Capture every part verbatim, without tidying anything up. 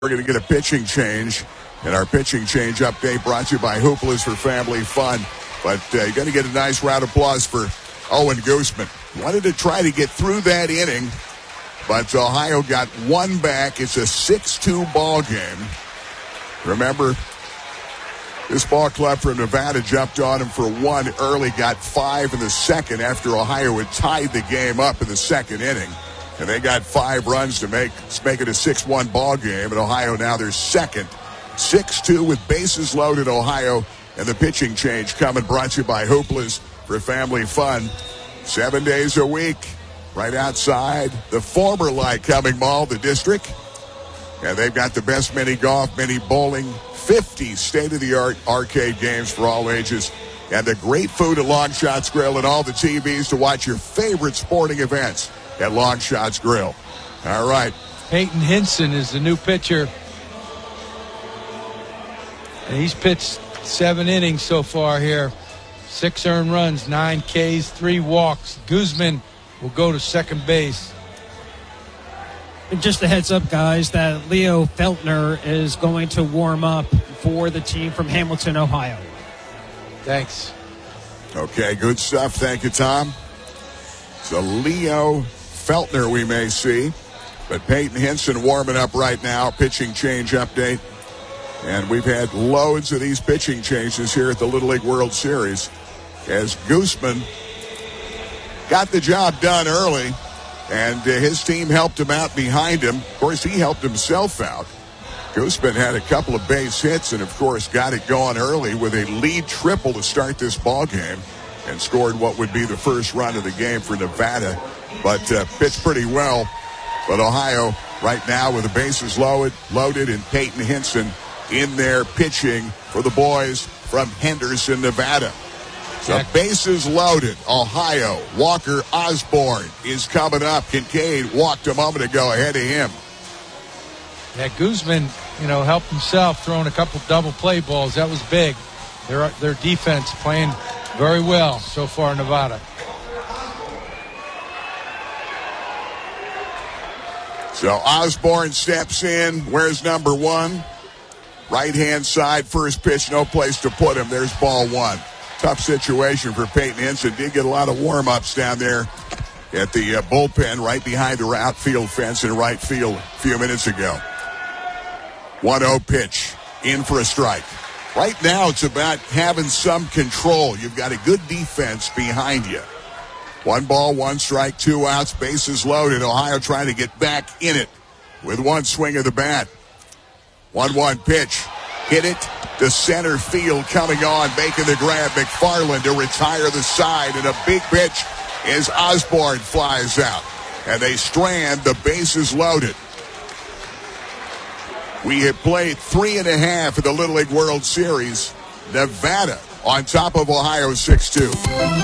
We're going to get a pitching change, and our pitching change update brought to you by Hoopla's for family fun. But uh, you're going to get a nice round of applause for Owen Guzman. Wanted to try to get through that inning, but Ohio got one back. It's a six two ball game. Remember, this ball club from Nevada jumped on him for one early, got five in the second after Ohio had tied the game up in the second inning. And they got five runs to make, make it a six one ball game. And Ohio now their second. six two with bases loaded, Ohio. And the pitching change coming, brought to you by Hoopla's for family fun. Seven days a week, right outside the former Lycoming Mall, the district. And they've got the best mini golf, mini bowling, fifty state-of-the-art arcade games for all ages. And the great food at Long Shots Grill and all the T Vs to watch your favorite sporting events at Long Shots Grill. All right. Peyton Hinson is the new pitcher. And he's pitched seven innings so far here. Six earned runs, nine Ks, three walks. Guzman will go to second base. And just a heads up, guys, that Leo Feltner is going to warm up for the team from Hamilton, Ohio. Thanks. Okay, good stuff. Thank you, Tom. So Leo Feltner we may see, but Peyton Hinson warming up right now. Pitching change update. And we've had loads of these pitching changes here at the Little League World Series as Guzman got the job done early, and uh, his team helped him out behind him. Of course, he helped himself out. Guzman had a couple of base hits and, of course, got it going early with a lead triple to start this ball game and scored what would be the first run of the game for Nevada. But uh, pitched pretty well. But Ohio right now with the bases loaded, loaded and Peyton Hinson in there pitching for the boys from Henderson, Nevada. So yeah. Bases loaded. Ohio. Walker Osborne is coming up. Kincaid walked a moment ago ahead of him. Yeah, Guzman, you know, helped himself throwing a couple double play balls. That was big. Their, their defense playing very well so far in Nevada. So Osborne steps in. Where's number one? Right-hand side, first pitch, no place to put him. There's ball one. Tough situation for Peyton Hinson. Did get a lot of warm-ups down there at the uh, bullpen right behind the outfield fence in right field a few minutes ago. one oh pitch, in for a strike. Right now it's about having some control. You've got a good defense behind you. One ball, one strike, two outs, bases loaded. Ohio trying to get back in it with one swing of the bat. one one pitch. Hit it to center field coming on, making the grab. McFarland to retire the side, and a big pitch as Osborne flies out. And they strand, the bases loaded. We have played three and a half of the Little League World Series. Nevada on top of Ohio six two.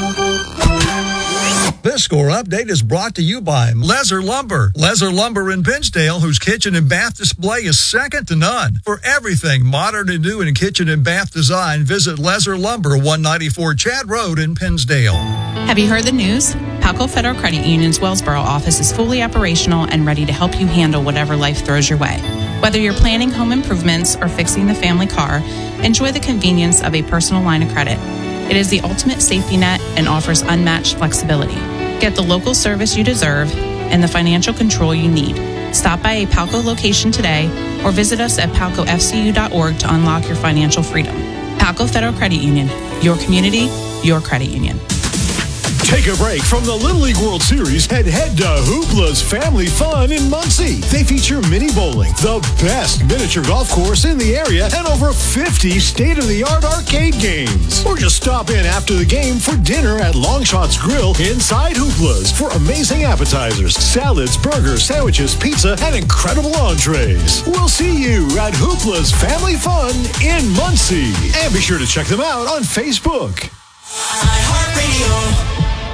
This score update is brought to you by Lezer Lumber. Lezer Lumber in Pinsdale, whose kitchen and bath display is second to none. For everything modern and new in kitchen and bath design, visit Lezer Lumber, one ninety-four Chad Road in Pinsdale. Have you heard the news? Palco Federal Credit Union's Wellsboro office is fully operational and ready to help you handle whatever life throws your way. Whether you're planning home improvements or fixing the family car, enjoy the convenience of a personal line of credit. It is the ultimate safety net and offers unmatched flexibility. Get the local service you deserve and the financial control you need. Stop by a Palco location today or visit us at palco f c u dot org to unlock your financial freedom. Palco Federal Credit Union. Your community, your credit union. Take a break from the Little League World Series and head to Hoopla's Family Fun in Muncie. They feature mini bowling, the best miniature golf course in the area, and over fifty state-of-the-art arcade games. Or just stop in after the game for dinner at Long Shots Grill inside Hoopla's for amazing appetizers, salads, burgers, sandwiches, pizza, and incredible entrees. We'll see you at Hoopla's Family Fun in Muncie. And be sure to check them out on Facebook. iHeartRadio.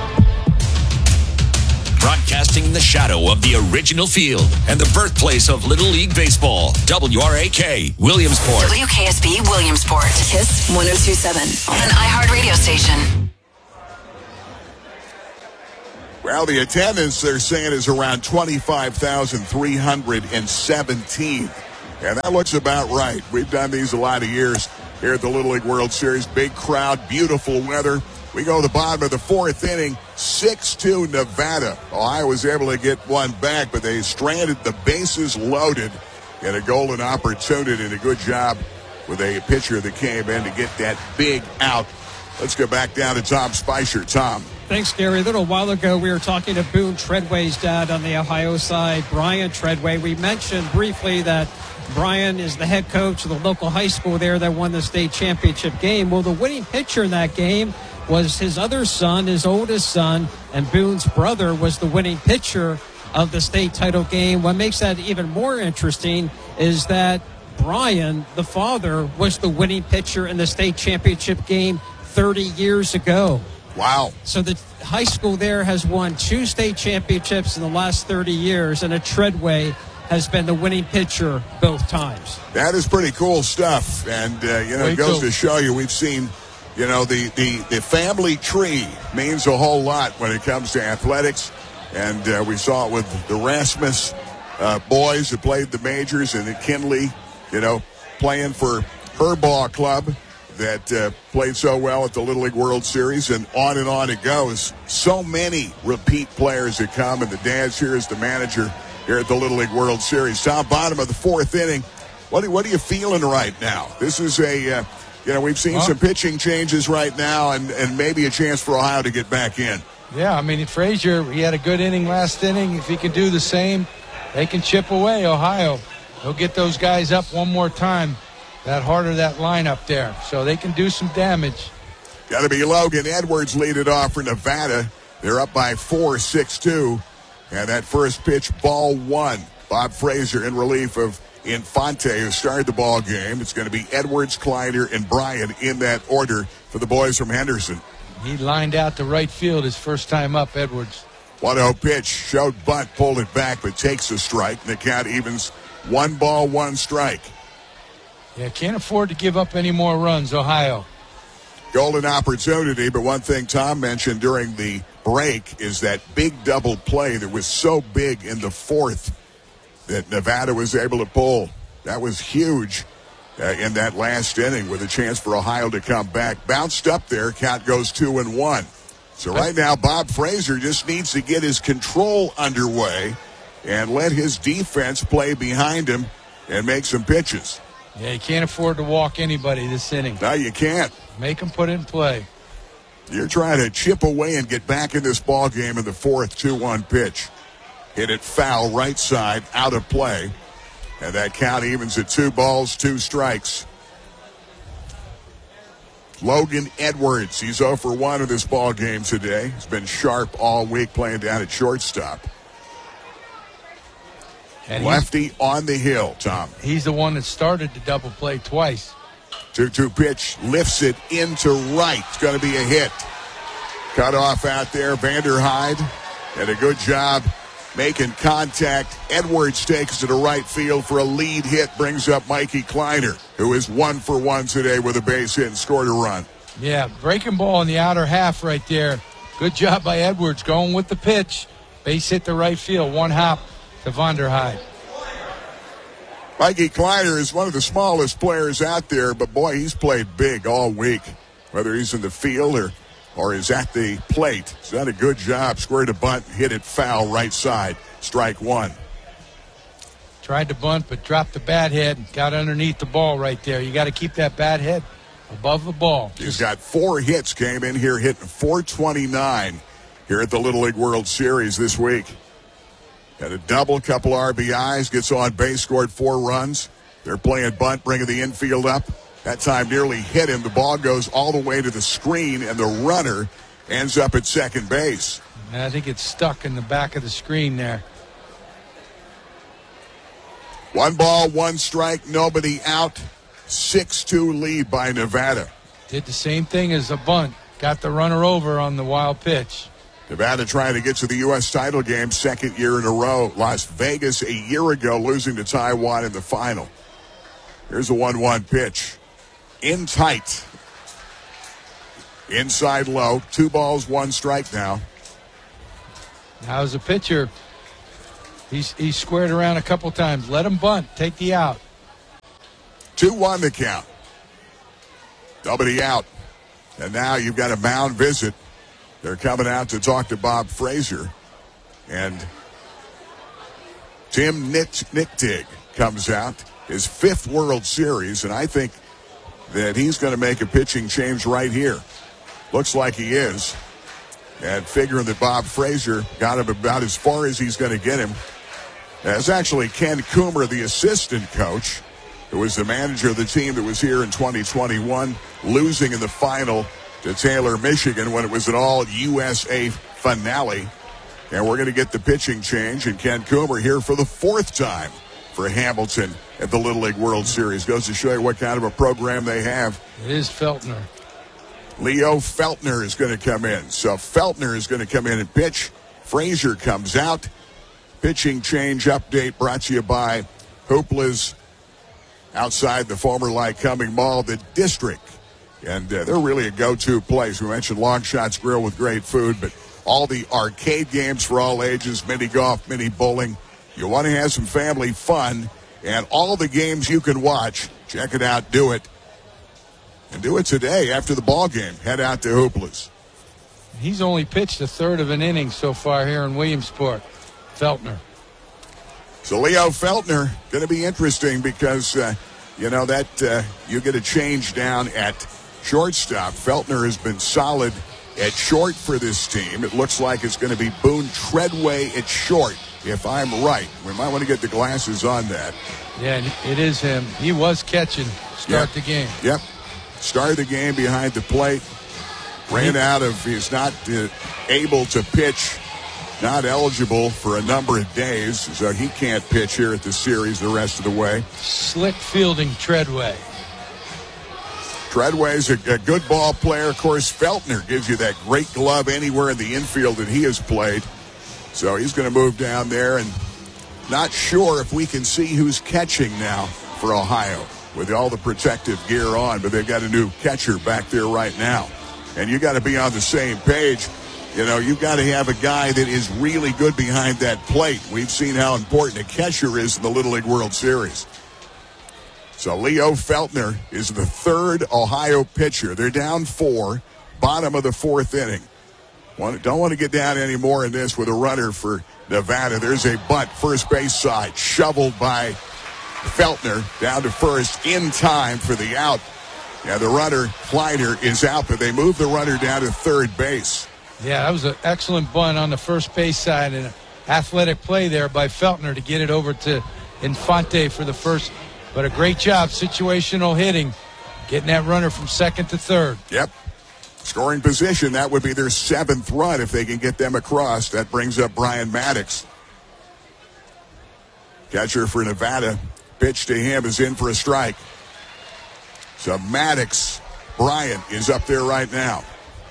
Broadcasting in the shadow of the original field and the birthplace of Little League Baseball. W R A K, Williamsport. W K S B, Williamsport. Kiss one oh two point seven, an iHeartRadio station. Well, the attendance, they're saying, is around twenty-five thousand three hundred seventeen And that looks about right. We've done these a lot of years here at the Little League World Series. Big crowd, beautiful weather. We go to the bottom of the fourth inning, six two Nevada. Ohio was able to get one back, but they stranded the bases loaded in a golden opportunity, and a good job with a pitcher that came in to get that big out. Let's go back down to Tom Spicer. Tom. Thanks, Gary. A little while ago, we were talking to Boone Treadway's dad on the Ohio side, Brian Treadway. We mentioned briefly that Brian is the head coach of the local high school there that won the state championship game. Well, the winning pitcher in that game was his other son, his oldest son, and Boone's brother was the winning pitcher of the state title game. What makes that even more interesting is that Brian, the father, was the winning pitcher in the state championship game thirty years ago. Wow. So the high school there has won two state championships in the last thirty years, and a Treadway has been the winning pitcher both times. That is pretty cool stuff. And, uh, you know, Way it goes cool. to show you we've seen, you know, the, the, the family tree means a whole lot when it comes to athletics. And uh, we saw it with the Rasmus uh, boys who played the majors, and Kinley, you know, playing for her ball club that uh, played so well at the Little League World Series, and on and on it goes. So many repeat players that come, and the dad's here as the manager here at the Little League World Series. Top bottom of the fourth inning. What are, what are you feeling right now? This is a, uh, you know, we've seen Well, some pitching changes right now, and, and maybe a chance for Ohio to get back in. Yeah, I mean, Frazier, he had a good inning last inning. If he can do the same, they can chip away Ohio. They'll get those guys up one more time. That harder, that lineup there. So they can do some damage. Got to be Logan Edwards lead it off for Nevada. They're up by four, six two. And that first pitch, ball one. Bob Frazier in relief of Infante, who started the ball game. It's going to be Edwards, Kleider, and Bryan in that order for the boys from Henderson. He lined out to right field his first time up, Edwards. one oh pitch, showed bunt, pulled it back, but takes a strike. And the count evens one ball, one strike. Yeah, can't afford to give up any more runs, Ohio. Golden opportunity, but one thing Tom mentioned during the break is that big double play that was so big in the fourth that Nevada was able to pull. That was huge uh, in that last inning with a chance for Ohio to come back. Bounced up there, count goes two and one. So right now, Bob Frazier just needs to get his control underway and let his defense play behind him and make some pitches. Yeah, you can't afford to walk anybody this inning. No, you can't. Make them put it in play. You're trying to chip away and get back in this ball game in the fourth. two one pitch. Hit it foul, right side, out of play. And that count evens at two balls, two strikes. Logan Edwards, he's oh for one in this ball game today. He's been sharp all week playing down at shortstop. And Lefty on the hill, Tom. He's the one that started the double play twice. two two pitch, lifts it into right. It's going to be a hit. Cut off out there, Vanderhyde. And a good job making contact. Edwards takes it to right field for a lead hit, brings up Mikey Kleiner, who is one for one today with a base hit and scored a run. Yeah, breaking ball in the outer half right there. Good job by Edwards going with the pitch. Base hit to right field, one hop to Vanderhyde. Mikey Kleiner is one of the smallest players out there, but boy, he's played big all week. Whether he's in the field or, or is at the plate, he's done a good job. Squared a bunt, hit it foul right side. Strike one. Tried to bunt, but dropped the bat head and got underneath the ball right there. You got to keep that bat head above the ball. He's got four hits, came in here hitting four twenty-nine here at the Little League World Series this week. Had a double, couple R B Is, gets on base, scored four runs. They're playing bunt, bringing the infield up. That time nearly hit him. The ball goes all the way to the screen, and the runner ends up at second base. And I think it's stuck in the back of the screen there. One ball, one strike, nobody out. six two lead by Nevada. Did the same thing as a bunt. Got the runner over on the wild pitch. Nevada trying to get to the U S title game second year in a row. Las Vegas a year ago, losing to Taiwan in the final. Here's a one one pitch. In tight. Inside low. Two balls, one strike now. Now as a pitcher, he's, he's squared around a couple times. Let him bunt. Take the out. two one the count. Nobody out. And now you've got a mound visit. They're coming out to talk to Bob Frazier. And Tim Nichtig comes out, his fifth World Series, and I think that he's going to make a pitching change right here. Looks like he is. And figuring that Bob Frazier got him about as far as he's going to get him. That's actually Ken Coomer, the assistant coach, who was the manager of the team that was here in twenty twenty-one, losing in the final to Taylor, Michigan, when it was an all-U S A finale. And we're going to get the pitching change, and Ken Coomer here for the fourth time for Hamilton at the Little League World Series. Goes to show you what kind of a program they have. It is Feltner. Leo Feltner is going to come in. So Feltner is going to come in and pitch. Frazier comes out. Pitching change update brought to you by Hoopla's outside the former Lycoming Mall, the District. And uh, they're really a go-to place. We mentioned Long Shots Grill with great food, but all the arcade games for all ages, mini golf, mini bowling. You want to have some family fun, and all the games you can watch. Check it out, do it. And do it today after the ball game. Head out to Hoopla's. He's only pitched a third of an inning so far here in Williamsport. Feltner. So Leo Feltner, going to be interesting because, uh, you know, that uh, you get a change down at shortstop. Feltner has been solid at short for this team. It looks like it's going to be Boone Treadway at short, if I'm right. We might want to get the glasses on that. Yeah, it is him. He was catching start yep. the game. Yep. Started the game behind the plate. Ran out of, he's not uh, able to pitch, not eligible for a number of days, so he can't pitch here at the series the rest of the way. Slick fielding Treadway. Treadway's a, a good ball player. Of course, Feltner gives you that great glove anywhere in the infield that he has played. So he's going to move down there, and not sure if we can see who's catching now for Ohio with all the protective gear on, but they've got a new catcher back there right now. And you got to be on the same page. You know, you've got to have a guy that is really good behind that plate. We've seen how important a catcher is in the Little League World Series. So Leo Feltner is the third Ohio pitcher. They're down four, bottom of the fourth inning. Don't want to get down any more in this with a runner for Nevada. There's a bunt, first base side, shoveled by Feltner down to first in time for the out. Yeah, the runner, Kleiner, is out, but they move the runner down to third base. Yeah, that was an excellent bunt on the first base side and an athletic play there by Feltner to get it over to Infante for the first. But a great job, situational hitting, getting that runner from second to third. Yep. Scoring position, that would be their seventh run if they can get them across. That brings up Brian Maddox. Catcher for Nevada. Pitch to him is in for a strike. So Maddox, Brian, is up there right now.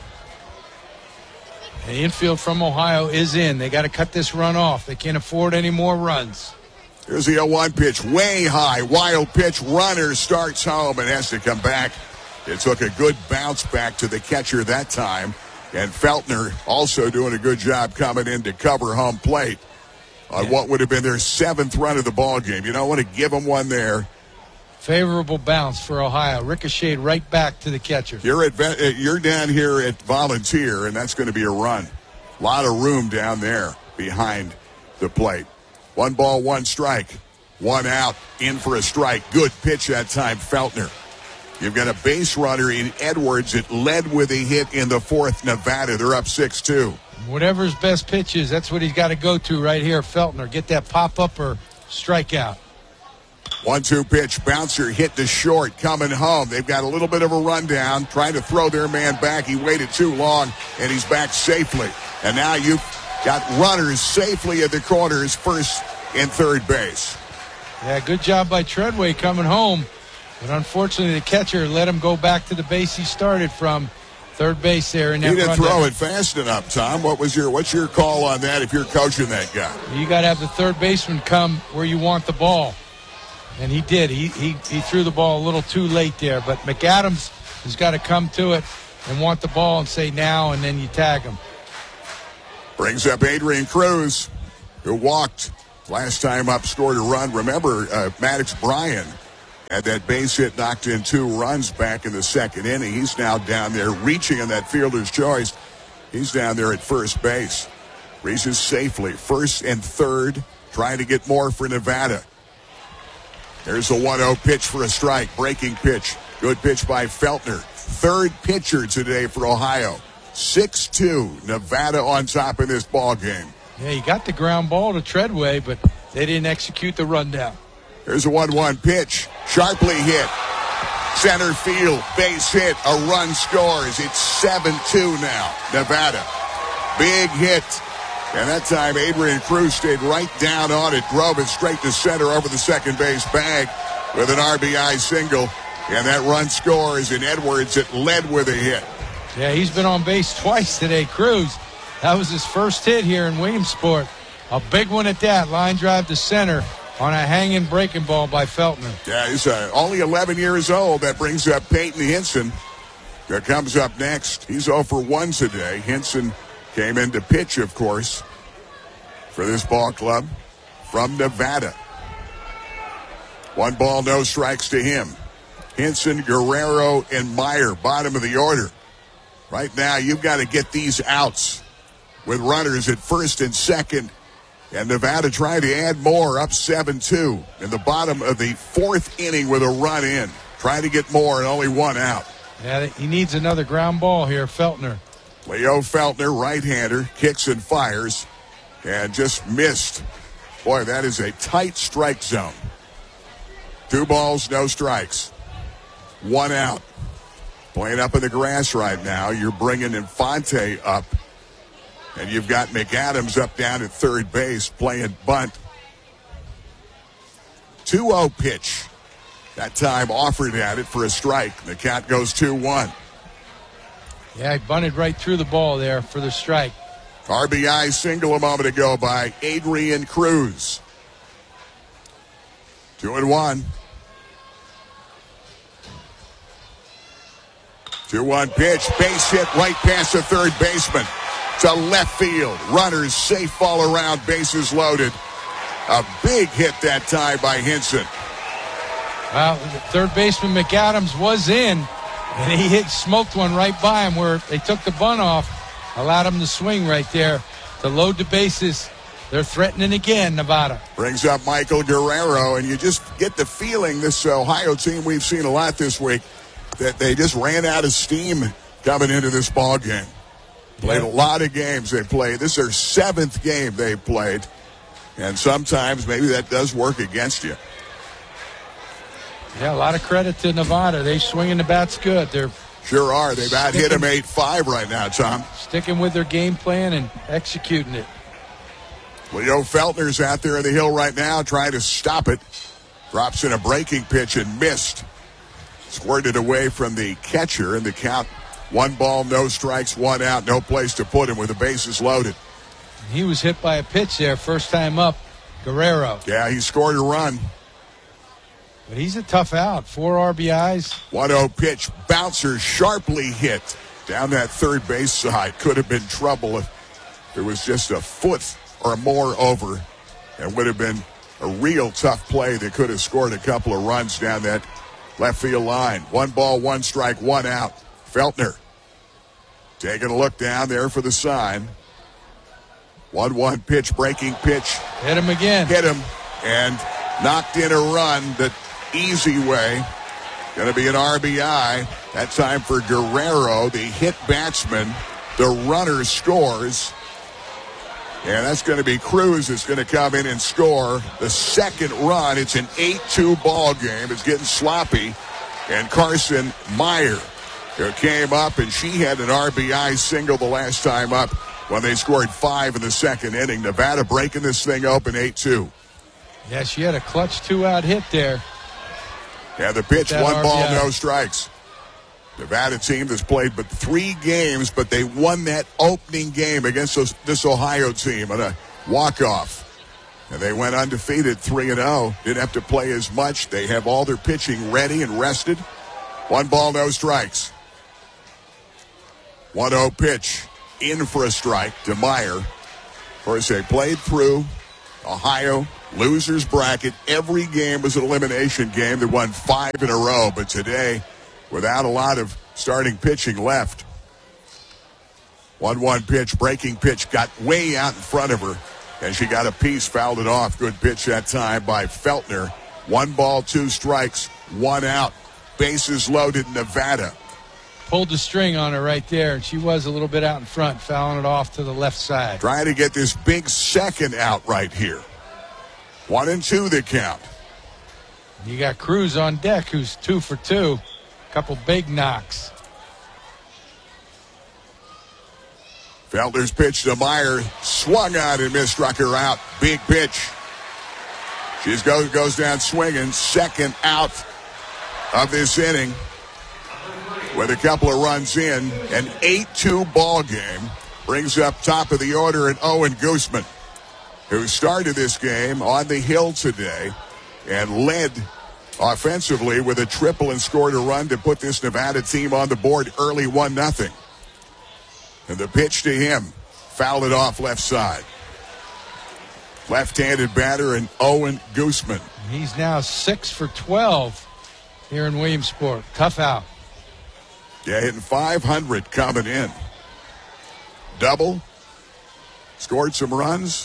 The infield from Ohio is in. They got to cut this run off. They can't afford any more runs. Here's the oh one pitch, way high, wild pitch. Runner starts home and has to come back. It took a good bounce back to the catcher that time. And Feltner also doing a good job coming in to cover home plate on yeah. what would have been their seventh run of the ball game. You don't want to give them one there. Favorable bounce for Ohio. Ricocheted right back to the catcher. You're at you're down here at Volunteer, and that's going to be a run. A lot of room down there behind the plate. One ball, one strike. One out, in for a strike. Good pitch that time, Feltner. You've got a base runner in Edwards that led with a hit in the fourth. Nevada, they're up six two. Whatever his best pitch is, that's what he's got to go to right here, Feltner. Get that pop-up or strikeout. one two pitch, bouncer hit to short, coming home. They've got a little bit of a rundown, trying to throw their man back. He waited too long, and he's back safely. And now you've got runners safely at the corners, first and third base. Yeah, good job by Treadway coming home. But unfortunately, the catcher let him go back to the base he started from, third base there. In that he didn't rundown. throw it fast enough, Tom. What was your what's your call on that if you're coaching that guy? You got to have the third baseman come where you want the ball. And he did. He, he he threw the ball a little too late there. But McAdams has got to come to it and want the ball and say now, and then you tag him. Brings up Adrian Cruz, who walked last time up, scored a run. Remember, uh, Maddox Bryan Had that base hit knocked in two runs back in the second inning. He's now down there reaching on that fielder's choice. He's down there at first base. Reaches safely. First and third. Trying to get more for Nevada. There's a one oh pitch for a strike. Breaking pitch. Good pitch by Feltner. Third pitcher today for Ohio. six two. Nevada on top in this ball game. Yeah, he got the ground ball to Treadway, but they didn't execute the rundown. Here's a one one pitch. Sharply hit. Center field. Base hit. A run scores. It's seven two now. Nevada. Big hit. And that time Adrian Cruz stayed right down on it. Drove it straight to center over the second base bag with an R B I single. And that run scores. And Edwards it led with a hit. Yeah, he's been on base twice today, Cruz. That was his first hit here in Williamsport. A big one at that. Line drive to center on a hanging breaking ball by Feltner. Yeah, he's uh, only eleven years old. That brings up Peyton Hinson. That comes up next. He's oh for one today. Hinson came in to pitch, of course, for this ball club from Nevada. One ball, no strikes to him. Hinson, Guerrero, and Meyer, bottom of the order. Right now, you've got to get these outs with runners at first and second. And Nevada trying to add more, up seven two in the bottom of the fourth inning with a run in. Trying to get more and only one out. Yeah, he needs another ground ball here, Feltner. Leo Feltner, right-hander, kicks and fires, and just missed. Boy, that is a tight strike zone. Two balls, no strikes. One out. Playing up in the grass right now. You're bringing Infante up. And you've got McAdams up down at third base playing bunt. two oh pitch. That time offered at it for a strike. The count goes two one. Yeah, he bunted right through the ball there for the strike. R B I single a moment ago by Adrian Cruz. Two and one. two one pitch. Base hit right past the third baseman. To left field. Runners safe all around. Bases loaded. A big hit that time by Hinson. Well, third baseman McAdams was in, and he hit, smoked one right by him where they took the bunt off, allowed him to swing right there to load the bases. They're threatening again, Nevada. Brings up Michael Guerrero, and you just get the feeling this Ohio team we've seen a lot this week that they just ran out of steam coming into this ball game. Played a lot of games they played. This is their seventh game they played. And sometimes maybe that does work against you. Yeah, a lot of credit to Nevada. They swinging the bats good. They're Sure are. They've out hit them eight five right now, Tom. Sticking with their game plan and executing it. Leo Feltner's out there in the hill right now trying to stop it. Drops in a breaking pitch and missed. Squirted away from the catcher, and the count one ball, no strikes, one out, no place to put him with the bases loaded. He was hit by a pitch there, first time up, Guerrero. Yeah, he scored a run. But he's a tough out. Four R B Is. one oh pitch. Bouncer sharply hit down that third base side. Could have been trouble if there was just a foot or more over. It would have been a real tough play that could have scored a couple of runs down that left field line. One ball, one strike, one out. Feltner taking a look down there for the sign. one one pitch, breaking pitch. Hit him again. Hit him and knocked in a run the easy way. Going to be an R B I. That time for Guerrero, the hit batsman. The runner scores. And that's going to be Cruz that's going to come in and score the second run. It's an eight two ball game. It's getting sloppy. And Carson Meyer who came up, and she had an R B I single the last time up when they scored five in the second inning. Nevada breaking this thing open eight two. Yeah, she had a clutch two-out hit there. Yeah, the pitch, one R B I. ball, no strikes. Nevada team that's played but three games, but they won that opening game against this, this Ohio team on a walk-off. And they went undefeated three and oh. Didn't have to play as much. They have all their pitching ready and rested. One ball, no strikes. one oh pitch in for a strike to Meyer. Of course, they played through Ohio Losers bracket. Every game was an elimination game. They won five in a row, but today, without a lot of starting pitching left, one one pitch, breaking pitch, got way out in front of her, and she got a piece, fouled it off. Good pitch that time by Feltner. One ball, two strikes, one out. Bases loaded, Nevada. Pulled the string on her right there, and she was a little bit out in front, fouling it off to the left side. Trying to get this big second out right here. One and two the count. You got Cruz on deck, who's two for two. Couple big knocks. Felder's pitch to Meyer, swung on and missed, struck her out. Big pitch. She goes, goes down swinging, second out of this inning with a couple of runs in. An eight two ball game brings up top of the order at Owen Gooseman, who started this game on the hill today and led offensively with a triple and scored a run to put this Nevada team on the board early one nothing. And the pitch to him, fouled it off left side. Left-handed batter and Owen Gooseman. He's now six for twelve here in Williamsport. Tough out. Yeah, hitting five hundred coming in. Double. Scored some runs.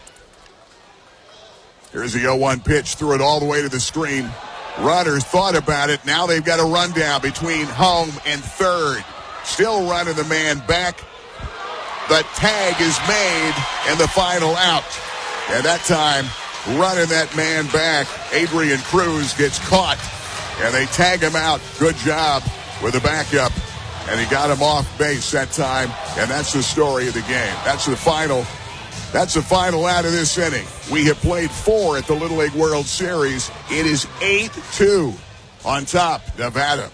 Here's the oh one pitch. Threw it all the way to the screen. Runners thought about it. Now they've got a rundown between home and third. Still running the man back. The tag is made and the final out. And that time, running that man back, Adrian Cruz gets caught. And they tag him out. Good job with the backup. And he got him off base that time. And that's the story of the game. That's the final. That's the final out of this inning. We have played four at the Little League World Series. It is eight two on top, Nevada.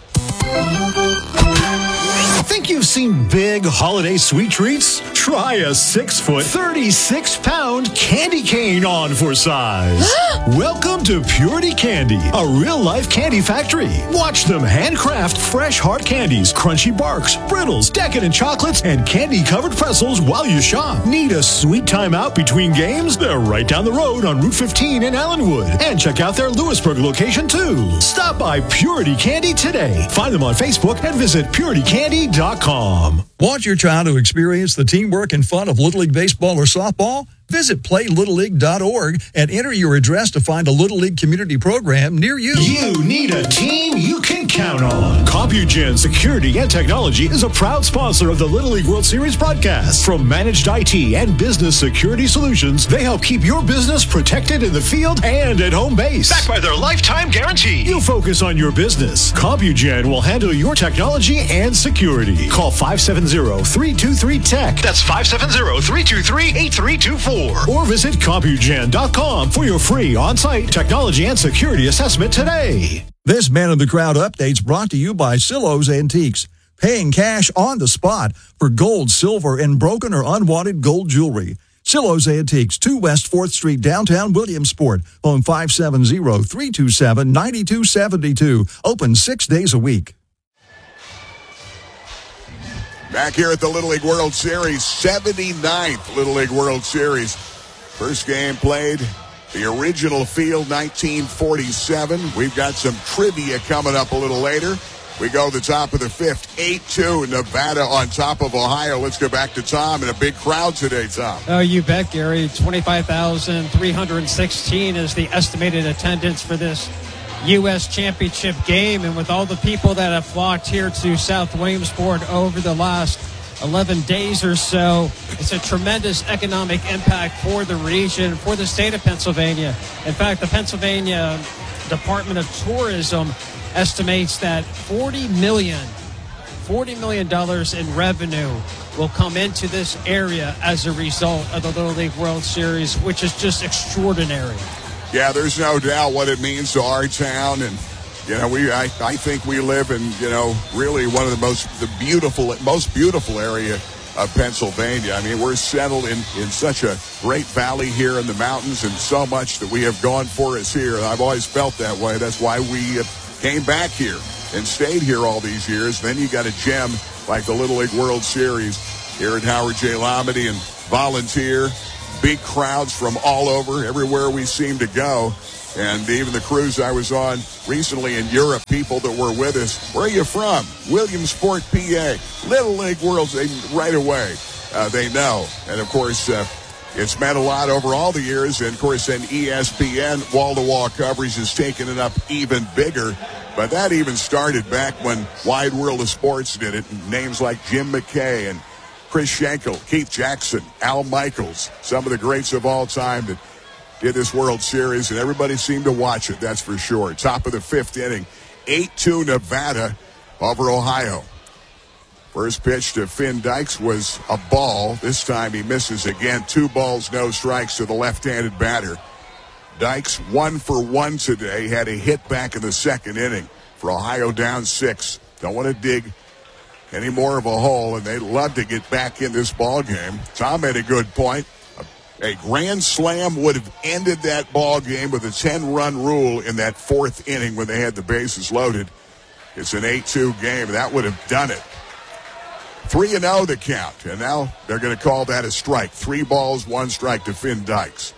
Think you've seen big holiday sweet treats? Try a six-foot, thirty-six pound candy cane on for size. Welcome to Purity Candy, a real-life candy factory. Watch them handcraft fresh hard candies, crunchy barks, brittles, decadent chocolates, and candy-covered pretzels while you shop. Need a sweet time out between games? They're right down the road on Route fifteen in Allenwood. And check out their Lewisburg location, too. Stop by Purity Candy today. Find them on Facebook and visit purity candy dot com. Want your child to experience the teamwork and fun of Little League baseball or softball? Visit play little league dot org and enter your address to find a Little League community program near you. You need a team you can count on. CompuGen Security and Technology is a proud sponsor of the Little League World Series broadcast. From managed I T and business security solutions, they help keep your business protected in the field and at home base. Backed by their lifetime guarantee. You focus on your business. CompuGen will handle your technology and security. Call five seven zero, three two three, T E C. That's five seven zero, three two three, eight three two four. Or visit CompuGen dot com for your free on-site technology and security assessment today. This Man in the Crowd update's brought to you by Silo's Antiques. Paying cash on the spot for gold, silver, and broken or unwanted gold jewelry. Silo's Antiques, two West fourth Street, downtown Williamsport. Phone five seven zero, three two seven, nine two seven two. Open six days a week. Back here at the Little League World Series, seventy-ninth Little League World Series. First game played, the original field, nineteen forty-seven. We've got some trivia coming up a little later. We go to the top of the fifth, eight two, Nevada on top of Ohio. Let's go back to Tom and a big crowd today, Tom. Oh, you bet, Gary. twenty-five thousand three hundred sixteen is the estimated attendance for this U S Championship game, and with all the people that have flocked here to South Williamsport over the last eleven days or so, it's a tremendous economic impact for the region, for the state of Pennsylvania. In fact, the Pennsylvania Department of Tourism estimates that forty million dollars forty million dollars in revenue will come into this area as a result of the Little League World Series, which is just extraordinary. Yeah, there's no doubt what it means to our town, and you know, we I, I think we live in, you know, really one of the most the beautiful most beautiful area of Pennsylvania. I mean, we're settled in, in such a great valley here in the mountains, and so much that we have gone for us here. I've always felt that way. That's why we uh, came back here and stayed here all these years. Then you got a gem like the Little League World Series here at Howard J. Lomedy, and volunteer big crowds from all over, everywhere we seem to go. And even the cruise I was on recently in Europe, people that were with us, where are you from? Williamsport, P A. Little League World, they, right away, uh, they know. And, of course, uh, it's meant a lot over all the years. And, of course, then E S P N wall-to-wall coverage has taken it up even bigger. But that even started back when Wide World of Sports did it. And names like Jim McKay and Chris Schenkel, Keith Jackson, Al Michaels, some of the greats of all time that did this World Series, and everybody seemed to watch it, that's for sure. Top of the fifth inning, eight two Nevada over Ohio. First pitch to Finn Dykes was a ball. This time he misses again. Two balls, no strikes to the left-handed batter. Dykes one for one today, had a hit back in the second inning for Ohio down six. Don't want to dig any more of a hole, and they'd love to get back in this ball game. Tom made a good point. A grand slam would have ended that ball game with a ten-run rule in that fourth inning when they had the bases loaded. It's an eight two game. That would have done it. three and oh the count, and now they're going to call that a strike. Three balls, one strike to Finn Dykes.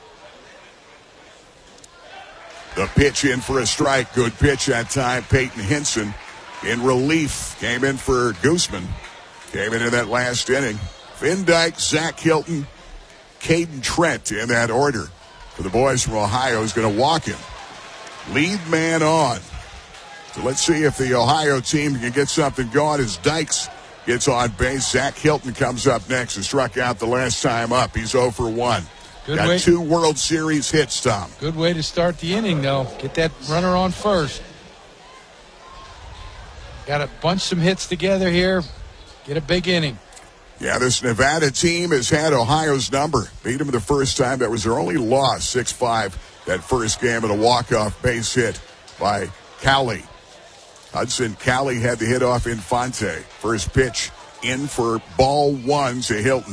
The pitch in for a strike. Good pitch that time. Peyton Henson in relief. Came in for Gooseman. Came in in that last inning. Finn Dykes, Zach Hilton, Caden Trent in that order for the boys from Ohio. Is going to walk him. Lead man on. So let's see if the Ohio team can get something going as Dykes gets on base. Zach Hilton comes up next and struck out the last time up. He's oh for one. Good Got way. two World Series hits, Tom. Good way to start the inning, though. Get that runner on first. Got to bunch some hits together here. Get a big inning. Yeah, this Nevada team has had Ohio's number. Beat them the first time. That was their only loss, six five, that first game at a walk-off base hit by Cowley. Hudson Cowley had the hit off Infante. First pitch in for ball one to Hilton.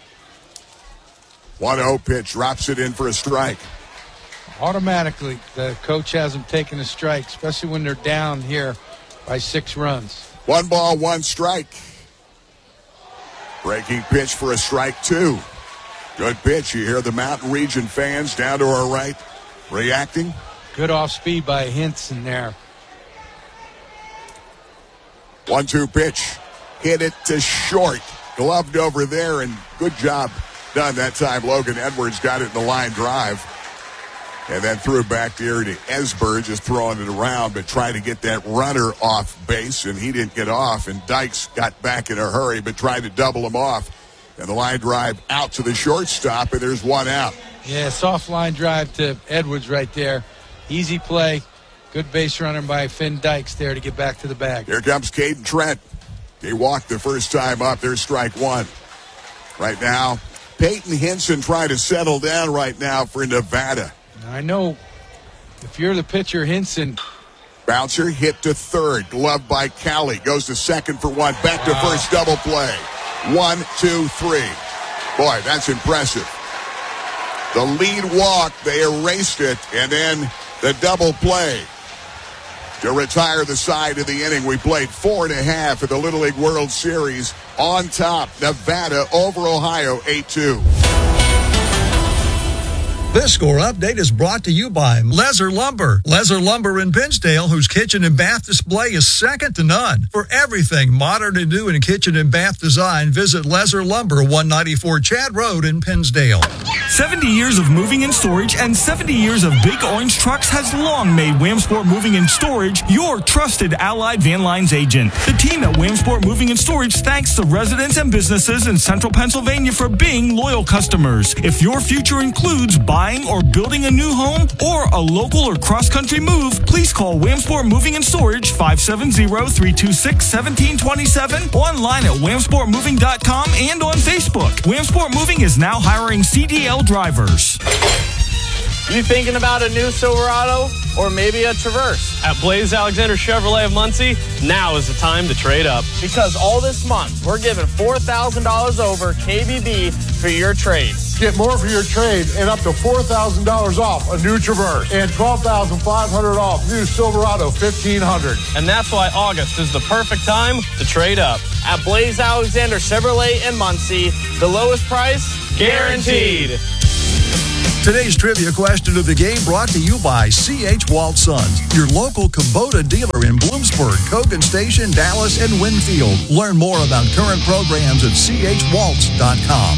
one oh pitch, drops it in for a strike. Automatically, the coach has them taking a strike, especially when they're down here by six runs. One ball, one strike. Breaking pitch for a strike, two. Good pitch. You hear the Mountain Region fans down to our right reacting. Good off speed by Henson there. One two pitch. Hit it to short. Gloved over there, and good job done that time. Logan Edwards got it in the line drive. And then threw it back there to Esberg, just throwing it around, but trying to get that runner off base, and he didn't get off. And Dykes got back in a hurry, but tried to double him off. And the line drive out to the shortstop, and there's one out. Yeah, soft line drive to Edwards right there. Easy play. Good base runner by Finn Dykes there to get back to the bag. Here comes Caden Trent. He walked the first time up. There's strike one. Right now, Peyton Henson trying to settle down right now for Nevada. I know if you're the pitcher, Henson. Bouncer hit to third. Gloved by Cowley. Goes to second for one. Back to wow. first, double play. One, two, three. Boy, that's impressive. The lead walk, they erased it, and then the double play to retire the side of the inning. We played four and a half at the Little League World Series. On top, Nevada over Ohio, eight two. This score update is brought to you by Lezer Lumber. Lezer Lumber in Pinsdale, whose kitchen and bath display is second to none. For everything modern and new in kitchen and bath design, visit Lezer Lumber, one ninety-four Chad Road in Pinsdale. seventy years of moving and storage and seventy years of Big Orange Trucks has long made Williamsport Moving and Storage your trusted Allied Van Lines agent. The team at Williamsport Moving and Storage thanks the residents and businesses in central Pennsylvania for being loyal customers. If your future includes buying or building a new home or a local or cross-country move, please call Williamsport Moving and Storage five seven zero, three two six, one seven two seven, online at williamsport moving dot com and on Facebook. Williamsport Moving is now hiring C D L drivers. You thinking about a new Silverado or maybe a Traverse? At Blaze Alexander Chevrolet of Muncie, now is the time to trade up. Because all this month, we're giving four thousand dollars over K B B for your trade. Get more for your trade and up to four thousand dollars off a new Traverse and twelve thousand five hundred dollars off new Silverado fifteen hundred. And that's why August is the perfect time to trade up. At Blaze Alexander Chevrolet in Muncie, the lowest price guaranteed. Today's trivia question of the game brought to you by C H. Walt Sons, your local Kubota dealer in Bloomsburg, Cogan Station, Dallas, and Winfield. Learn more about current programs at c h waltz dot com.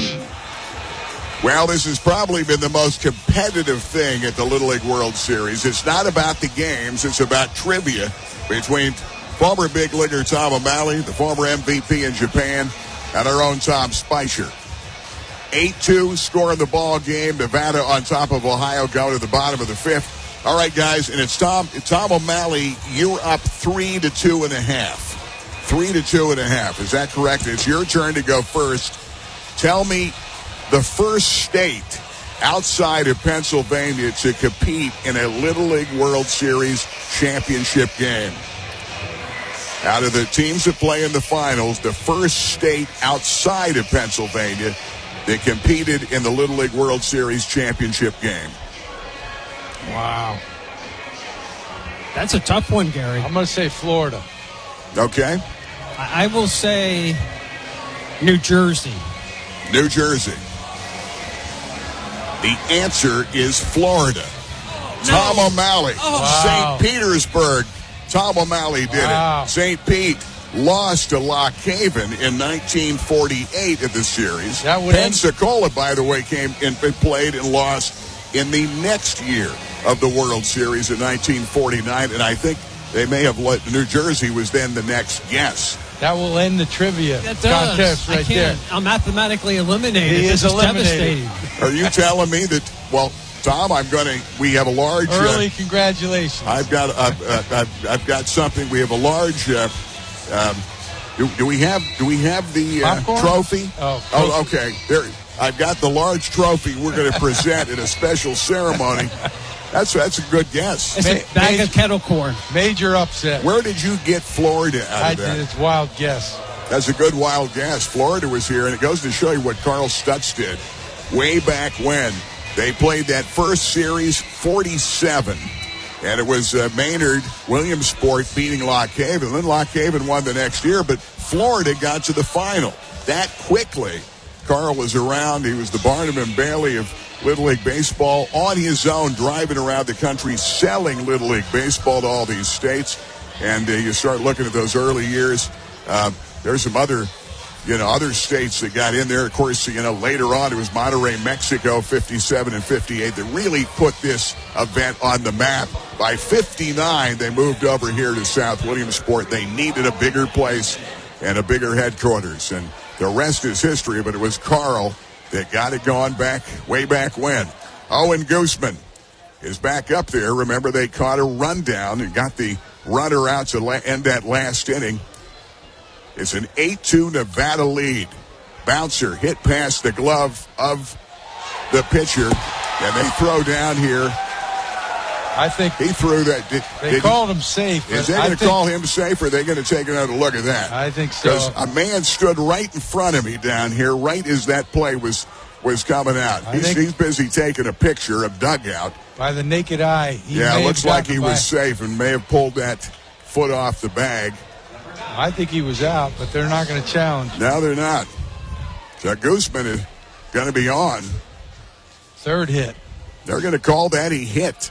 Well, this has probably been the most competitive thing at the Little League World Series. It's not about the games. It's about trivia between former big leaguer Tom O'Malley, the former M V P in Japan, and our own Tom Spicer. eight two score in the ball game. Nevada on top of Ohio going to the bottom of the fifth. All right, guys, and it's Tom it's Tom O'Malley. You're up three to two and a half. Three to two and a half. Is that correct? It's your turn to go first. Tell me the first state outside of Pennsylvania to compete in a Little League World Series championship game. Out of the teams that play in the finals, the first state outside of Pennsylvania that competed in the Little League World Series championship game. Wow. That's a tough one, Gary. I'm going to say Florida. Okay. I will say New Jersey. New Jersey. The answer is Florida. No. Tom O'Malley. Oh. Wow. Saint Petersburg. Tom O'Malley did Wow. it. Saint Pete lost to Lock Haven in nineteen forty-eight of the series. That would end- Pensacola, by the way, came and played and lost in the next year of the World Series in nineteen forty-nine, and I think they may have let New Jersey was then the next guess. That will end the trivia That does. contest right I can't. there. I'm mathematically eliminated. He this is is eliminated. devastating. Are you telling me that, well, Tom, I'm going to, we have a large... Early uh, congratulations. I've got uh, uh, I've, I've got something. We have a large... Uh, um, do, do we have do we have the uh, Popcorn? trophy? Oh, oh, okay. There, I've got the large trophy we're going to present at a special ceremony. That's that's a good guess. It's Ma- a bag major- of kettle corn. Major upset. Where did you get Florida out I of that? did. It's wild guess. That's a good wild guess. Florida was here, and it goes to show you what Carl Stutz did way back when. They played that first series forty-seven, and it was uh, Maynard Williamsport beating Lock Haven. Then Lock Haven won the next year, but Florida got to the final that quickly. Carl was around. He was the Barnum and Bailey of Little League Baseball on his own, driving around the country, selling Little League Baseball to all these states. And uh, you start looking at those early years. Uh, there's some other, you know, other states that got in there. Of course, you know, later on it was Monterrey, Mexico, fifty-seven and fifty-eight that really put this event on the map. By fifty-nine, they moved over here to South Williamsport. They needed a bigger place and a bigger headquarters. And the rest is history, but it was Carl that got it going back, way back when. Owen Gooseman is back up there. Remember, they caught a rundown and got the runner out to la- end that last inning. It's an eight two Nevada lead. Bouncer hit past the glove of the pitcher, and they throw down here. I think he threw that. Did, they did called him safe. Is they going to call him safe, or are they going to take another look at that? I think so. Because a man stood right in front of me down here, right as that play was was coming out. I He's, think- he's busy taking a picture of dugout. By the naked eye, he Yeah, may it looks have like gotten he by. was safe and may have pulled that foot off the bag. I think he was out, but they're not going to challenge. Now they're not. So Gooseman is going to be on. Third hit. They're going to call that he hit.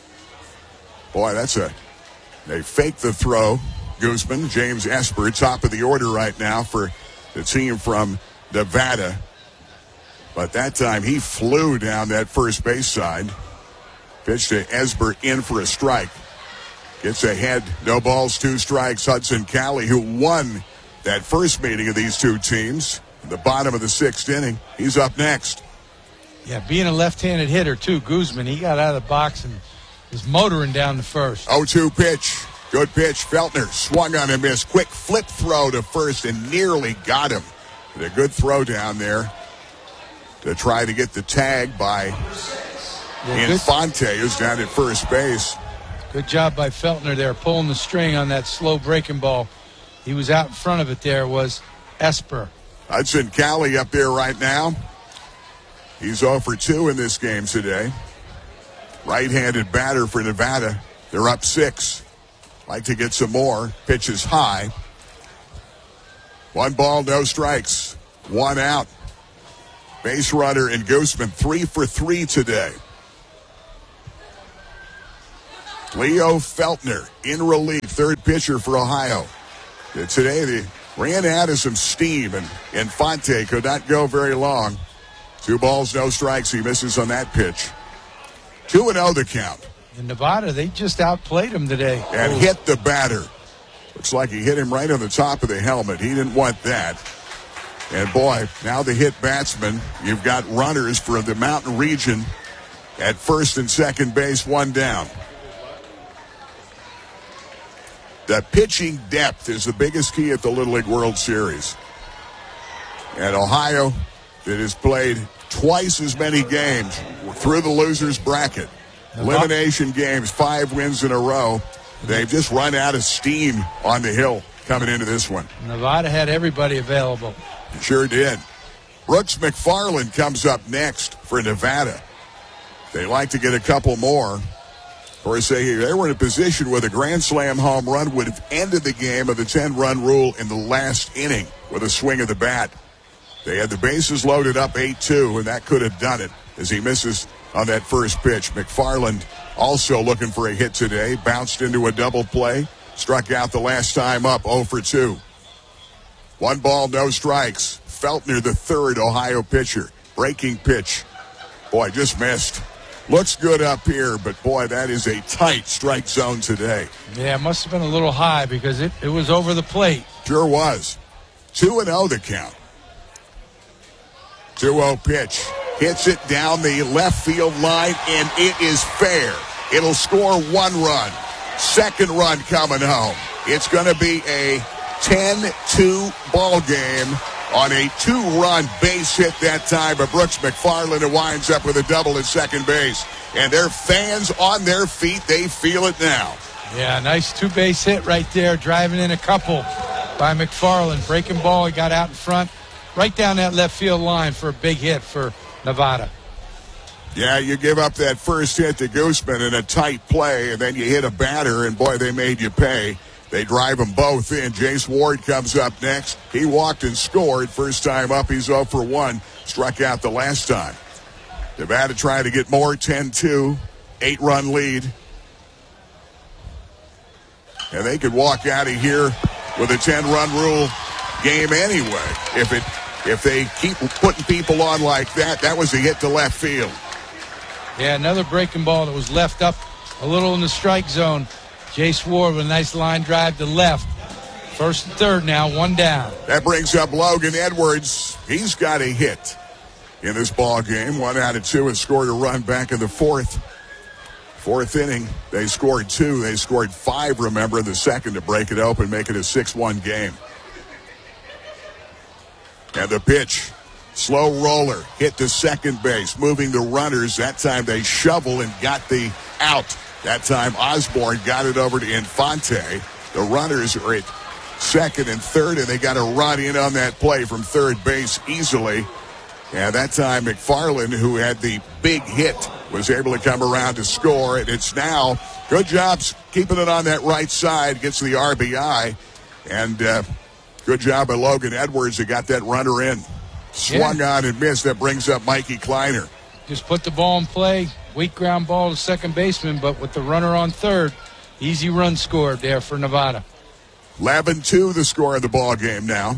Boy, that's a... They faked the throw. Gooseman, James Esper, top of the order right now for the team from Nevada. But that time he flew down that first base side. Pitch to Esper in for a strike. Gets ahead. No balls, two strikes. Hudson Cali, who won that first meeting of these two teams. In the bottom of the sixth inning. He's up next. Yeah, being a left-handed hitter, too, Guzman, he got out of the box and was motoring down the first. oh two pitch. Good pitch. Feltner swung on and missed. Quick flip throw to first and nearly got him. But a good throw down there to try to get the tag by Yeah, Infante, who's down at first base. Good job by Feltner there, pulling the string on that slow breaking ball. He was out in front of it there, was Esper. Hudson Cali up there right now. He's oh for two in this game today. Right-handed batter for Nevada. They're up six. Like to get some more. Pitch is high. One ball, no strikes. One out. Base runner and Gooseman, three for three today. Leo Feltner in relief, third pitcher for Ohio. Today they ran out of some steam, and Infante could not go very long. Two balls, no strikes. He misses on that pitch. two and oh the count. In Nevada, they just outplayed him today. And oh. hit the batter. Looks like he hit him right on the top of the helmet. He didn't want that. And boy, now the hit batsman. You've got runners for the Mountain Region at first and second base, one down. The pitching depth is the biggest key at the Little League World Series. And Ohio, that has played twice as many games through the losers bracket. Elimination games, five wins in a row. They've just run out of steam on the hill coming into this one. Nevada had everybody available. Sure did. Brooks McFarland comes up next for Nevada. They like to get a couple more. Of course, they, they were in a position where the Grand Slam home run would have ended the game of the ten-run rule in the last inning with a swing of the bat. They had the bases loaded up eight two, and that could have done it as he misses on that first pitch. McFarland also looking for a hit today. Bounced into a double play. Struck out the last time up, oh for two. One ball, no strikes. Feltner, the third Ohio pitcher. Breaking pitch. Boy, just missed. Looks good up here, but boy, that is a tight strike zone today. Yeah, it must have been a little high because it, it was over the plate. Sure was. two and oh the count. two oh pitch. Hits it down the left field line, and it is fair. It'll score one run. Second run coming home. It's going to be a ten two ball game on a two-run base hit that time by Brooks McFarland, who winds up with a double at second base. And their fans on their feet, they feel it now. Yeah, nice two-base hit right there, driving in a couple by McFarland. Breaking ball, he got out in front, right down that left field line for a big hit for Nevada. Yeah, you give up that first hit to Gooseman in a tight play, and then you hit a batter, and boy, they made you pay. They drive them both in. Jace Ward comes up next. He walked and scored. First time up, he's oh for one. Struck out the last time. Nevada trying to get more, ten two. Eight-run lead. And they could walk out of here with a ten-run rule game anyway. If it, if they keep putting people on like that, that was a hit to left field. Yeah, another breaking ball that was left up a little in the strike zone. Jace Ward with a nice line drive to left. First and third now, one down. That brings up Logan Edwards. He's got a hit in this ball game. One out of two and scored a run back in the fourth. Fourth inning, they scored two. They scored five, remember, in the second to break it open, make it a six one game. And the pitch, slow roller, hit to second base, moving the runners. That time they shovel and got the out. That time Osborne got it over to Infante. The runners are at second and third, and they got a run in on that play from third base easily. And that time McFarland, who had the big hit, was able to come around to score. And it's now good jobs keeping it on that right side, gets the R B I. And uh, good job by Logan Edwards who got that runner in. Swung yeah. on and missed. That brings up Mikey Kleiner. Just put the ball in play. Weak ground ball to second baseman, but with the runner on third, easy run scored there for Nevada. eleven two the score of the ball game now.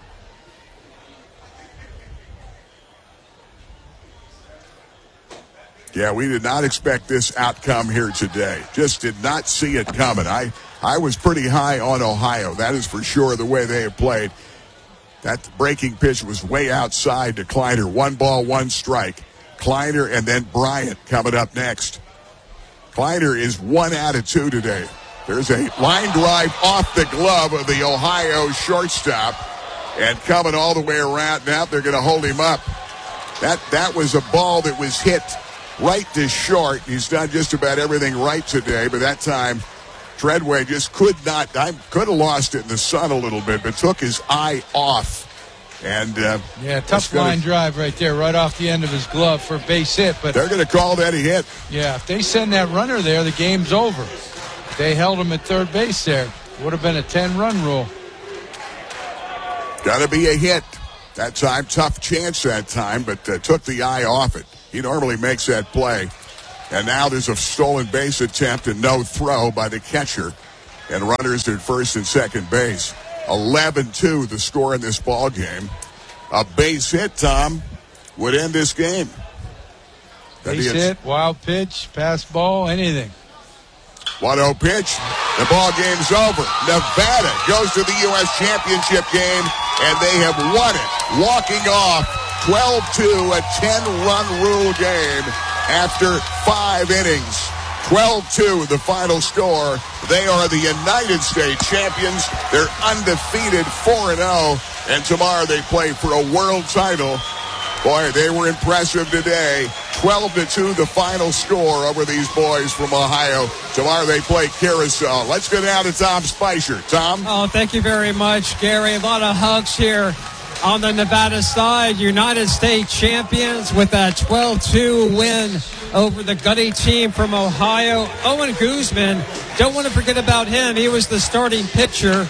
Yeah, we did not expect this outcome here today. Just did not see it coming. I, I was pretty high on Ohio. That is for sure the way they have played. That breaking pitch was way outside to Kleiner. One ball, one strike. Kleiner and then Bryant coming up next. Kleiner is one out of two today. There's a line drive off the glove of the Ohio shortstop. And coming all the way around now, they're going to hold him up. That, that was a ball that was hit right to short. He's done just about everything right today, but that time Treadway just could not, I could have lost it in the sun a little bit, but took his eye off And uh, yeah, tough line drive right there, right off the end of his glove for a base hit. But they're going to call that a hit. Yeah, if they send that runner there, the game's over. If they held him at third base there, would have been a ten-run rule. Got to be a hit. That time, tough chance that time, but uh, took the eye off it. He normally makes that play. And now there's a stolen base attempt and no throw by the catcher. And runners at first and second base. eleven two the score in this ball game. A base hit, Tom, would end this game. Base hit, wild pitch, pass ball, anything. one oh pitch. The ball game's over. Nevada goes to the U S Championship game, and they have won it, walking off twelve two, a ten-run rule game after five innings. twelve two, the final score. They are the United States champions. They're undefeated, four and oh, and tomorrow they play for a world title. Boy, they were impressive today. twelve to two, the final score over these boys from Ohio. Tomorrow they play Carousel. Let's go down to Tom Spicer. Tom? Oh, thank you very much, Gary. A lot of hugs here on the Nevada side. United States champions with that twelve two win over the Gutty team from Ohio. Owen Guzman, don't want to forget about him. He was the starting pitcher.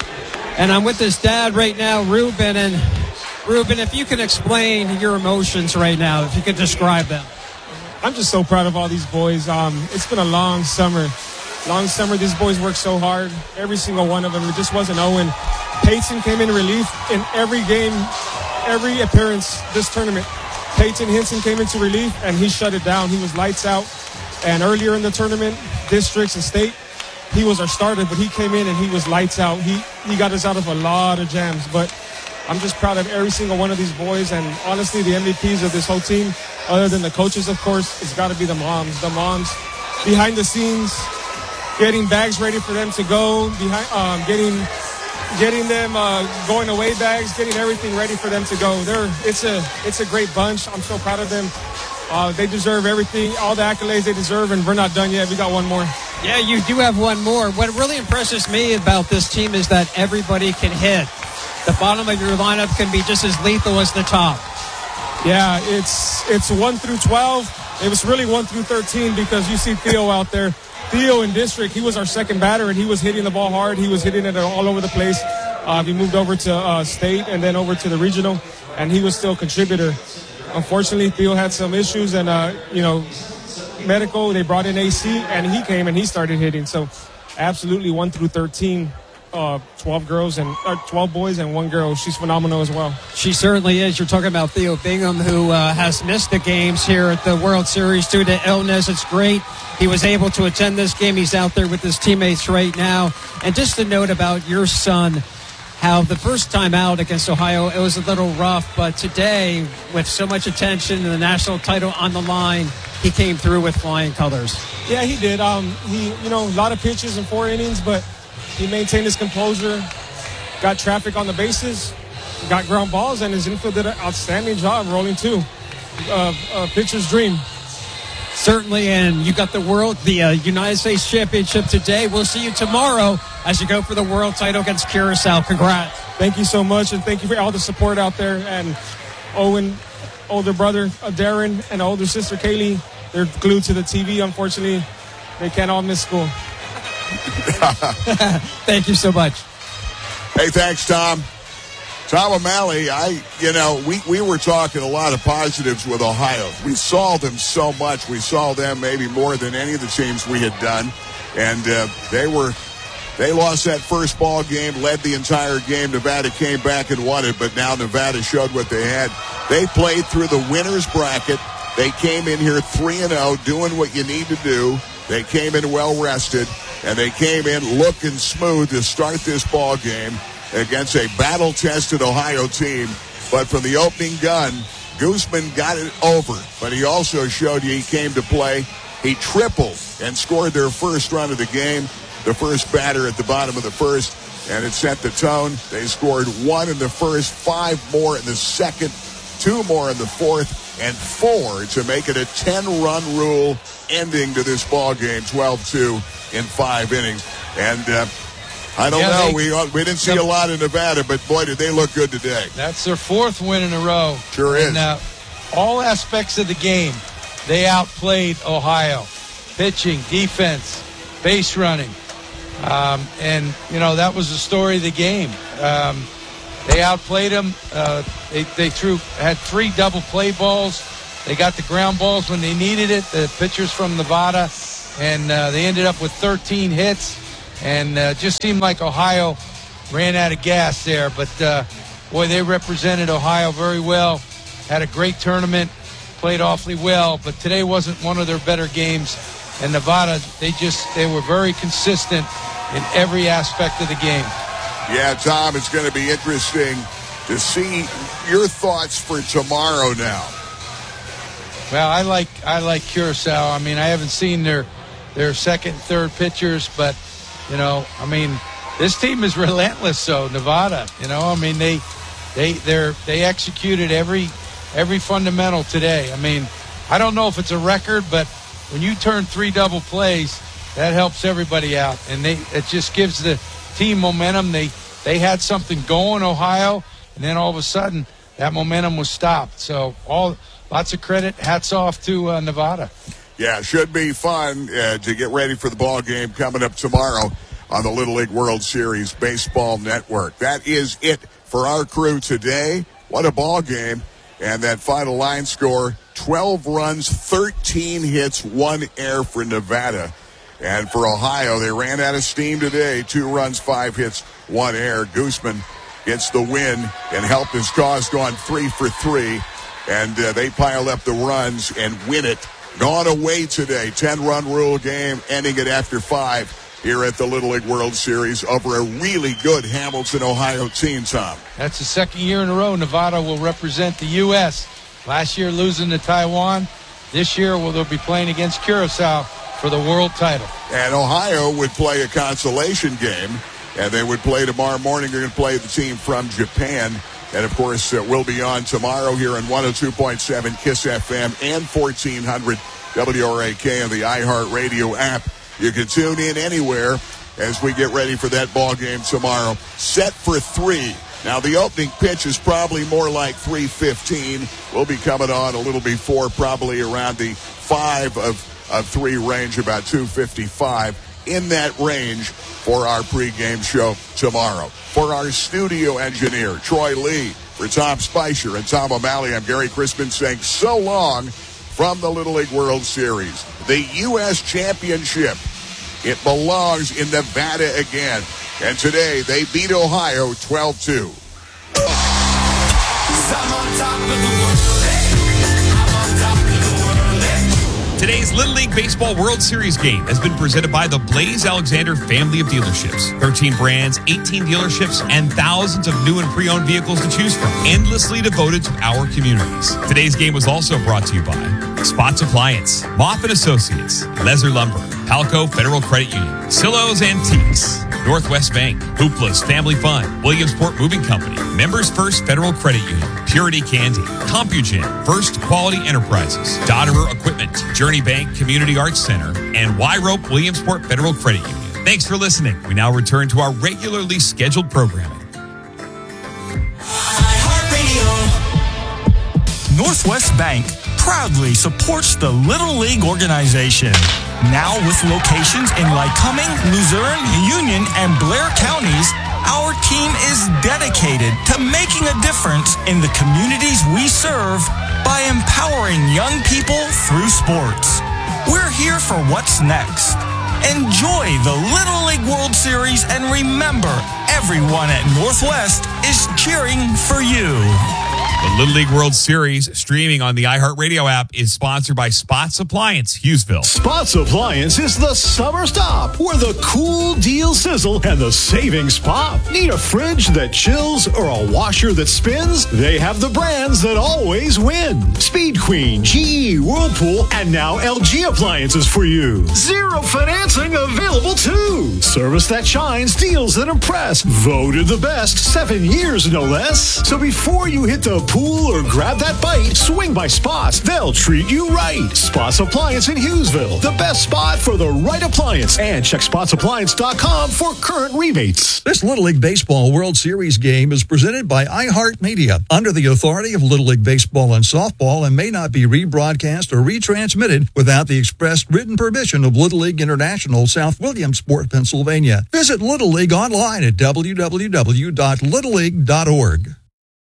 And I'm with his dad right now, Ruben. And Ruben, if you can explain your emotions right now, if you could describe them. I'm just so proud of all these boys. Um, it's been a long summer. Long summer. These boys worked so hard. Every single one of them. It just wasn't Owen. Peyton came in relief in every game, every appearance this tournament. Peyton Hinson came into relief, and he shut it down. He was lights out. And earlier in the tournament, districts and state, he was our starter, but he came in and he was lights out. He he got us out of a lot of jams. But I'm just proud of every single one of these boys. And honestly, the M V Ps of this whole team, other than the coaches, of course, it's got to be the moms. The moms behind the scenes, getting bags ready for them to go, behind, um, getting getting them uh, going away bags, getting everything ready for them to go. They're it's a it's a great bunch. I'm so proud of them. Uh, they deserve everything, all the accolades they deserve, and we're not done yet. We got one more. Yeah, you do have one more. What really impresses me about this team is that everybody can hit. The bottom of your lineup can be just as lethal as the top. Yeah, it's it's one through twelve. It was really one through thirteen because you see Theo out there. Theo in district, he was our second batter, and he was hitting the ball hard. He was hitting it all over the place. Uh, he moved over to uh, state and then over to the regional, and he was still a contributor. Unfortunately, Theo had some issues, and, uh, you know, medical, they brought in A C, and he came and he started hitting. So absolutely one through thirteen. Uh, twelve girls and uh, twelve boys and one girl. She's phenomenal as well. She certainly is. You're talking about Theo Bingham, who uh, has missed the games here at the World Series due to illness. It's great he was able to attend this game. He's out there with his teammates right now. And just a note about your son, how the first time out against Ohio, it was a little rough, but today, with so much attention and the national title on the line, he came through with flying colors. Yeah, he did. Um, he, you know, a lot of pitches in four innings, but he maintained his composure, got traffic on the bases, got ground balls, and his infield did an outstanding job rolling two. Uh, uh, pitcher's dream. Certainly, and you got the world, the uh, United States Championship today. We'll see you tomorrow as you go for the world title against Curacao. Congrats. Thank you so much, and thank you for all the support out there. And Owen, older brother uh, Darren, and older sister Kaylee, they're glued to the T V. Unfortunately, they can't all miss school. Thank you so much. Hey, thanks, Tom. Tom O'Malley, I, you know, we, we were talking a lot of positives with Ohio. We saw them so much. We saw them maybe more than any of the teams we had done. And uh, they were, they lost that first ball game, led the entire game. Nevada came back and won it, but now Nevada showed what they had. They played through the winner's bracket. They came in here three and oh, doing what you need to do. They came in well rested, and they came in looking smooth to start this ball game against a battle-tested Ohio team. But from the opening gun, Guzman got it over. But he also showed you he came to play. He tripled and scored their first run of the game, the first batter at the bottom of the first, and it set the tone. They scored one in the first, five more in the second, two more in the fourth, and four to make it a ten-run rule ending to this ball game, twelve two in five innings. And uh, I don't yeah, know. They, we we didn't see a lot in Nevada, but boy, did they look good today. That's their fourth win in a row. Sure is. And, uh, all aspects of the game, they outplayed Ohio. Pitching, defense, base running. Um, and, you know, that was the story of the game. Um, they outplayed them. Uh, they, they threw, had three double play balls. They got the ground balls when they needed it, the pitchers from Nevada. And uh, they ended up with thirteen hits. And uh, just seemed like Ohio ran out of gas there. But, uh, boy, they represented Ohio very well. Had a great tournament, played awfully well. But today wasn't one of their better games. And Nevada, they just, they were very consistent in every aspect of the game. Yeah, Tom, it's going to be interesting to see your thoughts for tomorrow now. Well, I like I like Curacao. I mean, I haven't seen their their second and third pitchers, but, you know, I mean, this team is relentless, so Nevada, you know, I mean, they they they're they executed every every fundamental today. I mean, I don't know if it's a record, but when you turn three double plays, that helps everybody out, and they it just gives the team momentum. They they had something going, Ohio, and then all of a sudden that momentum was stopped. So all lots of credit, hats off to uh, Nevada. Yeah, should be fun uh, to get ready for the ball game coming up tomorrow on the Little League World Series Baseball Network. That is it for our crew today. What a ball game. And that final line score, twelve runs, thirteen hits, one error for Nevada. And for Ohio, they ran out of steam today. Two runs, five hits, one error. Gooseman gets the win and helped his cause, gone three for three. And uh, they piled up the runs and win it. Gone away today. ten-run rule game, ending it after five here at the Little League World Series over a really good Hamilton, Ohio team, Tom. That's the second year in a row Nevada will represent the U S Last year losing to Taiwan. This year well, they'll be playing against Curacao for the world title. And Ohio would play a consolation game, and they would play tomorrow morning. They're going to play the team from Japan. And, of course, uh, we'll be on tomorrow here on one oh two point seven KISS F M and fourteen hundred W R A K on the iHeartRadio app. You can tune in anywhere as we get ready for that ball game tomorrow. Set for three. Now, the opening pitch is probably more like three fifteen. We'll be coming on a little before, probably around the five of, of three range, about two fifty-five. In that range for our pregame show tomorrow. For our studio engineer, Troy Lee, for Tom Spicer and Tom O'Malley, I'm Gary Crispin saying so long from the Little League World Series. The U S Championship, it belongs in Nevada again. And today they beat Ohio twelve two. Today's Little League Baseball World Series game has been presented by the Blaze Alexander family of dealerships. thirteen brands, eighteen dealerships, and thousands of new and pre-owned vehicles to choose from, endlessly devoted to our communities. Today's game was also brought to you by Spots Appliance, Moff and Associates, Lezer Lumber, Palco Federal Credit Union, Silo's Antiques, Northwest Bank, Hoopla's Family Fun, Williamsport Moving Company, Members First Federal Credit Union, Purity Candy, CompuGen, First Quality Enterprises, Dodderer Equipment, Journey Bank Community Arts Center, and Y-Rope Williamsport Federal Credit Union. Thanks for listening. We now return to our regularly scheduled programming. Northwest Bank proudly supports the Little League organization. Now with locations in Lycoming, Luzerne, Union, and Blair counties, our team is dedicated to making a difference in the communities we serve by empowering young people through sports. We're here for what's next. Enjoy the Little League World Series and remember, everyone at Northwest is cheering for you. The Little League World Series, streaming on the iHeartRadio app, is sponsored by Spots Appliance, Hughesville. Spots Appliance is the summer stop where the cool deals sizzle and the savings pop. Need a fridge that chills or a washer that spins? They have the brands that always win. Speed Queen, G E, Whirlpool, and now L G appliances for you. Zero financing available too. Service that shines, deals that impress. Voted the best, seven years no less. So before you hit the pool, or grab that bite, swing by Spots. They'll treat you right. Spots Appliance in Hughesville, the best spot for the right appliance. And check spots appliance dot com for current rebates. This Little League Baseball World Series game is presented by iHeartMedia, under the authority of Little League Baseball and Softball, and may not be rebroadcast or retransmitted without the express written permission of Little League International, South Williamsport, Pennsylvania. Visit Little League online at w w w dot little league dot org.